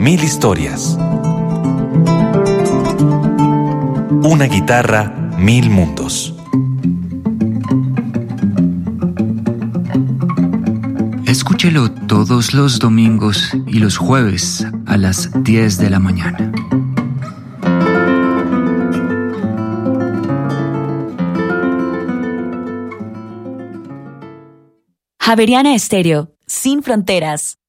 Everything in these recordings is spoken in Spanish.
1000 historias. Una guitarra, 1000 mundos. Escúchelo todos los domingos y los jueves a las 10 de la mañana. Javeriana Estéreo, sin fronteras.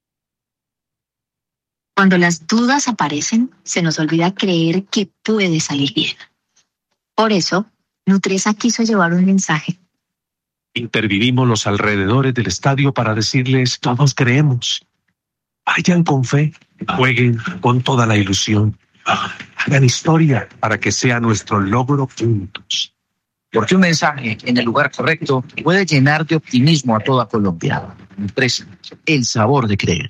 Cuando las dudas aparecen, se nos olvida creer que puede salir bien. Por eso, Nutresa quiso llevar un mensaje. Intervinimos los alrededores del estadio para decirles: todos creemos. Vayan con fe, jueguen con toda la ilusión. Hagan historia para que sea nuestro logro juntos. Porque un mensaje en el lugar correcto puede llenar de optimismo a toda Colombia. Nutresa, el sabor de creer.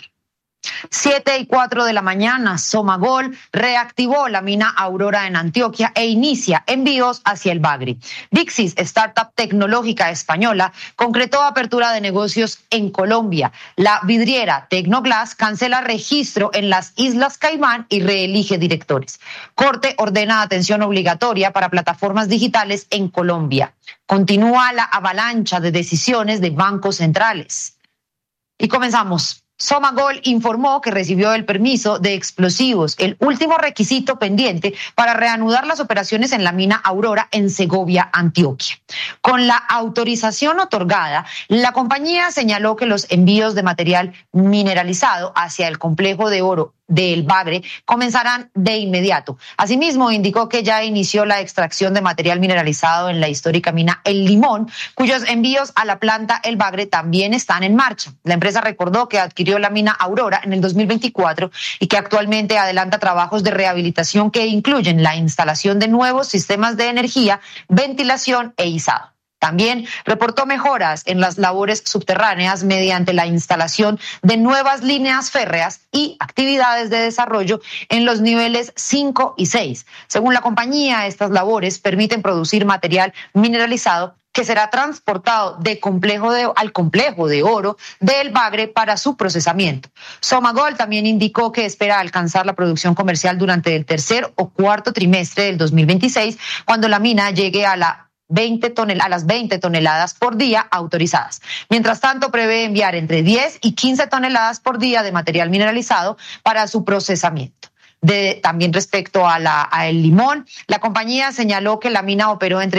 7:04 de la mañana, Somagol reactivó la mina Aurora en Antioquia e inicia envíos hacia el Bagre. Vixis, startup tecnológica española, concretó apertura de negocios en Colombia. La vidriera Tecnoglass cancela registro en las Islas Caimán y reelige directores. Corte ordena atención obligatoria para plataformas digitales en Colombia. Continúa la avalancha de decisiones de bancos centrales. Y comenzamos. Somagol informó que recibió el permiso de explosivos, el último requisito pendiente para reanudar las operaciones en la mina Aurora en Segovia, Antioquia. Con la autorización otorgada, la compañía señaló que los envíos de material mineralizado hacia el complejo de oro del Bagre comenzarán de inmediato. Asimismo, indicó que ya inició la extracción de material mineralizado en la histórica mina El Limón, cuyos envíos a la planta El Bagre también están en marcha. La empresa recordó que adquirió la mina Aurora en el 2024 y que actualmente adelanta trabajos de rehabilitación que incluyen la instalación de nuevos sistemas de energía, ventilación e izado. También reportó mejoras en las labores subterráneas mediante la instalación de nuevas líneas férreas y actividades de desarrollo en los niveles 5 y 6. Según la compañía, estas labores permiten producir material mineralizado que será transportado al complejo de oro del Bagre para su procesamiento. Somagol también indicó que espera alcanzar la producción comercial durante el tercer o cuarto trimestre del 2026, cuando la mina llegue a las 20 toneladas por día autorizadas. Mientras tanto, prevé enviar entre 10 y 15 toneladas por día de material mineralizado para su procesamiento. También respecto a El Limón, la compañía señaló que la mina operó entre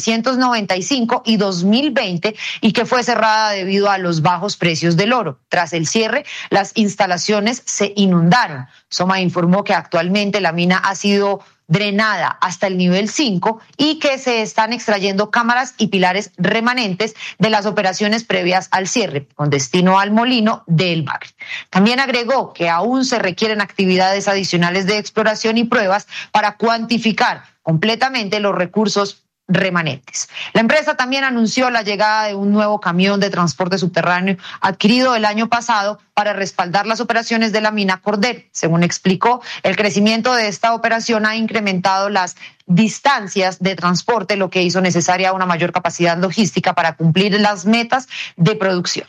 1995 y 2020 y que fue cerrada debido a los bajos precios del oro. Tras el cierre, las instalaciones se inundaron. Soma informó que actualmente la mina ha sido drenada hasta el nivel 5 y que se están extrayendo cámaras y pilares remanentes de las operaciones previas al cierre, con destino al molino del Bagre. También agregó que aún se requieren actividades adicionales de exploración y pruebas para cuantificar completamente los recursos remanentes. La empresa también anunció la llegada de un nuevo camión de transporte subterráneo adquirido el año pasado para respaldar las operaciones de la mina Cordero. Según explicó, el crecimiento de esta operación ha incrementado las distancias de transporte, lo que hizo necesaria una mayor capacidad logística para cumplir las metas de producción.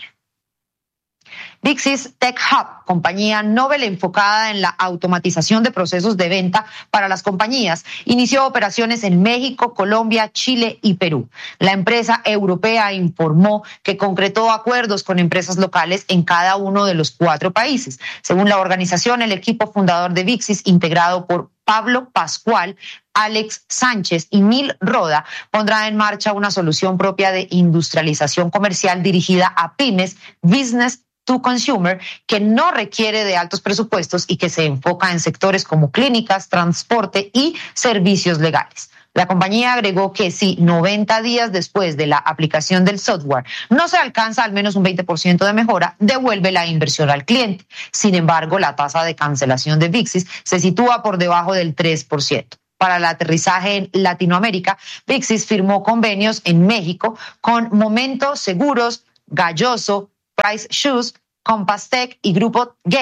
Vixis Tech Hub, compañía Nobel enfocada en la automatización de procesos de venta para las compañías, inició operaciones en México, Colombia, Chile y Perú. La empresa europea informó que concretó acuerdos con empresas locales en cada uno de los 4 países. Según la organización, el equipo fundador de Vixis, integrado por Pablo Pascual, Alex Sánchez y Mil Roda, pondrá en marcha una solución propia de industrialización comercial dirigida a pymes, business to consumer, que no requiere de altos presupuestos y que se enfoca en sectores como clínicas, transporte y servicios legales. La compañía agregó que si 90 días después de la aplicación del software no se alcanza al menos un 20% de mejora, devuelve la inversión al cliente. Sin embargo, la tasa de cancelación de Vixis se sitúa por debajo del 3%. Para el aterrizaje en Latinoamérica, Vixis firmó convenios en México con Momento Seguros, Galloso, Price Shoes, Compass Tech y Grupo G,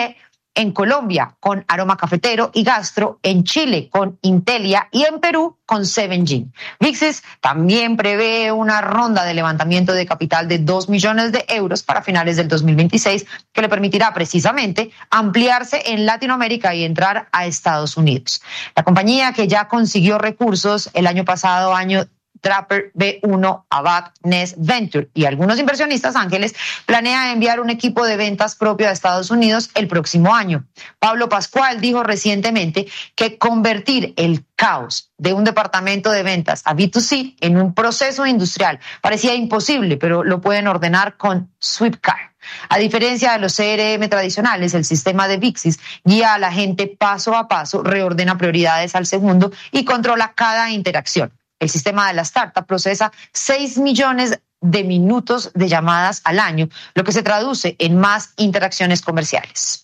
en Colombia con Aroma Cafetero y Gastro, en Chile con Intelia y en Perú con 7Gin. VIXIS también prevé una ronda de levantamiento de capital de 2 millones de euros para finales del 2026 que le permitirá precisamente ampliarse en Latinoamérica y entrar a Estados Unidos. La compañía, que ya consiguió recursos el año pasado, Trapper, B1, AVAC, Nest Venture y algunos inversionistas ángeles, planea enviar un equipo de ventas propio a Estados Unidos el próximo año. Pablo Pascual dijo recientemente que convertir el caos de un departamento de ventas a B2C en un proceso industrial parecía imposible, pero lo pueden ordenar con Sweepcar. A diferencia de los CRM tradicionales, el sistema de VIXIS guía a la gente paso a paso, reordena prioridades al segundo y controla cada interacción. El sistema de la startup procesa 6 millones de minutos de llamadas al año, lo que se traduce en más interacciones comerciales.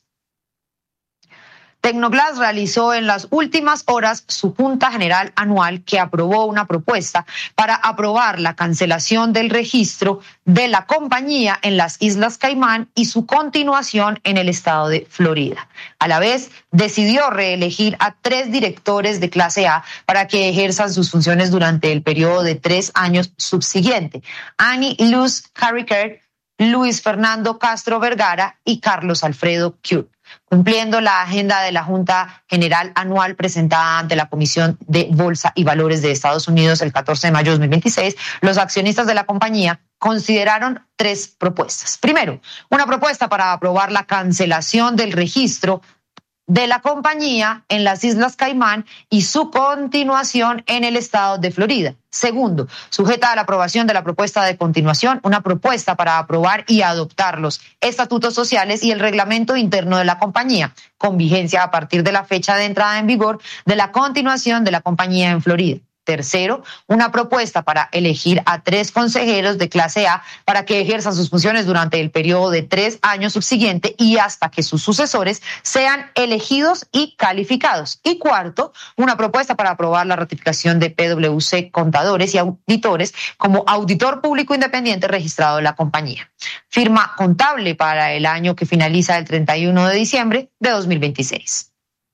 Tecnoglass realizó en las últimas horas su Junta General Anual, que aprobó una propuesta para aprobar la cancelación del registro de la compañía en las Islas Caimán y su continuación en el estado de Florida. A la vez, decidió reelegir a 3 directores de clase A para que ejerzan sus funciones durante el periodo de 3 años subsiguiente: Annie Luz Carricker, Luis Fernando Castro Vergara y Carlos Alfredo Cute. Cumpliendo la agenda de la Junta General Anual presentada ante la Comisión de Bolsa y Valores de Estados Unidos el 14 de mayo de 2026, los accionistas de la compañía consideraron 3 propuestas. Primero, una propuesta para aprobar la cancelación del registro de la compañía en las Islas Caimán y su continuación en el estado de Florida. Segundo, sujeta a la aprobación de la propuesta de continuación, una propuesta para aprobar y adoptar los estatutos sociales y el reglamento interno de la compañía, con vigencia a partir de la fecha de entrada en vigor de la continuación de la compañía en Florida. Tercero, una propuesta para elegir a 3 consejeros de clase A para que ejerzan sus funciones durante el periodo de 3 años subsiguiente y hasta que sus sucesores sean elegidos y calificados. Y cuarto, una propuesta para aprobar la ratificación de PwC Contadores y Auditores como auditor público independiente registrado de la compañía. Firma contable para el año que finaliza el 31 de diciembre de 2026.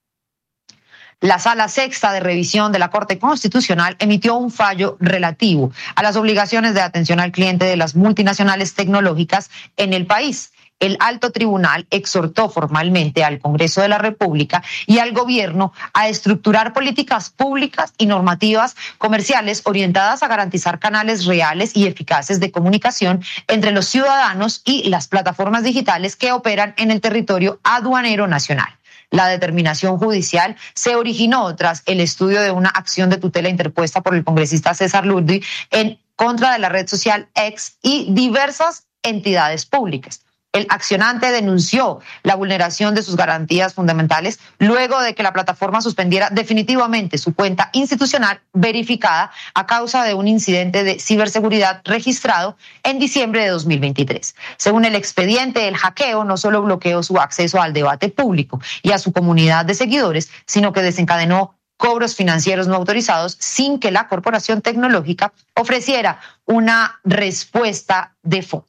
La Sala Sexta de Revisión de la Corte Constitucional emitió un fallo relativo a las obligaciones de atención al cliente de las multinacionales tecnológicas en el país. El alto tribunal exhortó formalmente al Congreso de la República y al gobierno a estructurar políticas públicas y normativas comerciales orientadas a garantizar canales reales y eficaces de comunicación entre los ciudadanos y las plataformas digitales que operan en el territorio aduanero nacional. La determinación judicial se originó tras el estudio de una acción de tutela interpuesta por el congresista César Ludwig en contra de la red social X y diversas entidades públicas. El accionante denunció la vulneración de sus garantías fundamentales luego de que la plataforma suspendiera definitivamente su cuenta institucional verificada a causa de un incidente de ciberseguridad registrado en diciembre de 2023. Según el expediente, el hackeo no solo bloqueó su acceso al debate público y a su comunidad de seguidores, sino que desencadenó cobros financieros no autorizados sin que la corporación tecnológica ofreciera una respuesta de fondo.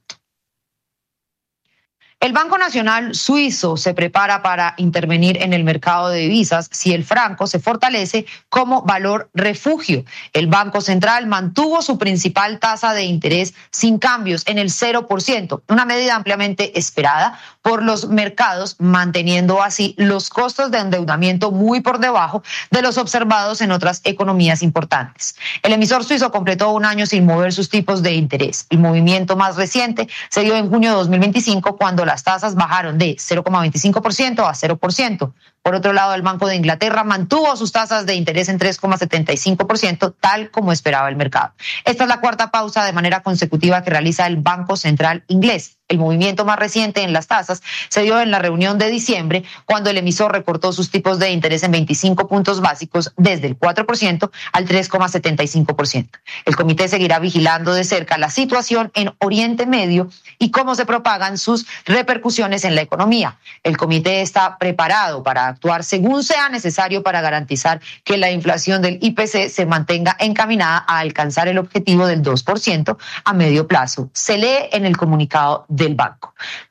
El Banco Nacional Suizo se prepara para intervenir en el mercado de divisas si el franco se fortalece como valor refugio. El Banco Central mantuvo su principal tasa de interés sin cambios en el 0%, una medida ampliamente esperada por los mercados, manteniendo así los costos de endeudamiento muy por debajo de los observados en otras economías importantes. El emisor suizo completó un año sin mover sus tipos de interés. El movimiento más reciente se dio en junio de 2025, cuando las tasas bajaron de 0,25% a 0%. Por otro lado, el Banco de Inglaterra mantuvo sus tasas de interés en 3,75%, tal como esperaba el mercado. Esta es la 4ª pausa de manera consecutiva que realiza el Banco Central inglés. El movimiento más reciente en las tasas se dio en la reunión de diciembre, cuando el emisor recortó sus tipos de interés en 25 puntos básicos desde el 4% al 3,75%. El comité seguirá vigilando de cerca la situación en Oriente Medio y cómo se propagan sus repercusiones en la economía. El comité está preparado para actuar según sea necesario para garantizar que la inflación del IPC se mantenga encaminada a alcanzar el objetivo del 2% a medio plazo. Se lee en el comunicado del banco.